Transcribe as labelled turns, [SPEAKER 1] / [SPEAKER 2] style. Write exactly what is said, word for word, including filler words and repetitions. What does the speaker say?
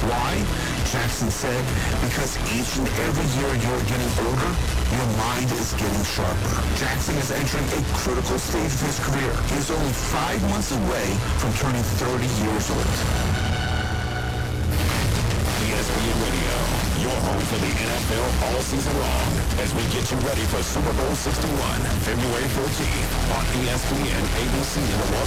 [SPEAKER 1] Why? Jackson said, because each and every year you're getting older, your mind is getting sharper. Jackson is entering a critical stage of his career. He's only five months away from turning thirty years old.
[SPEAKER 2] E S P N Radio, your home for the N F L all season long, as we get you ready for Super Bowl sixty-one, February fourteenth, on E S P N, A B C, and the Las